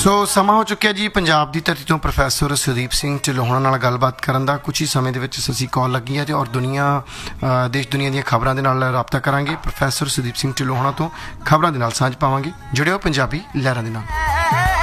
ਸੋ ਸਮਾਂ ਹੋ ਚੁੱਕਿਆ ਜੀ ਪੰਜਾਬ ਦੀ ਧਰਤੀ ਤੋਂ ਪ੍ਰੋਫੈਸਰ ਸੁਦੀਪ ਸਿੰਘ ਢਿੱਲੋਂ ਨਾਲ ਗੱਲਬਾਤ ਕਰਨ ਦਾ। ਕੁਝ ਹੀ ਸਮੇਂ ਦੇ ਵਿੱਚ ਅਸੀਂ ਕਾਲ ਲੱਗੀ ਹੈ ਤੇ ਔਰ ਦੇਸ਼ ਦੁਨੀਆ ਦੀਆਂ ਖਬਰਾਂ ਦੇ ਨਾਲ ਰਾਬਤਾ ਕਰਾਂਗੇ। ਪ੍ਰੋਫੈਸਰ ਸੁਦੀਪ ਸਿੰਘ ਢਿੱਲੋਂ ਤੋਂ ਖਬਰਾਂ ਦੇ ਨਾਲ ਸਾਂਝ ਪਾਵਾਂਗੇ। ਜੁੜਿਓ ਪੰਜਾਬੀ ਲਹਿਰਾਂ ਦੇ ਨਾਲ।